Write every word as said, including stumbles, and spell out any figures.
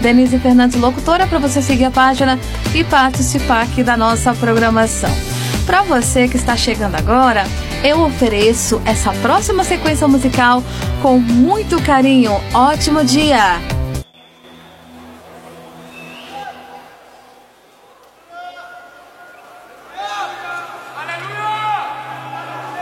Denise Fernandes Locutora, para você seguir a página e participar aqui da nossa programação. Para você que está chegando agora, eu ofereço essa próxima sequência musical com muito carinho. Ótimo dia!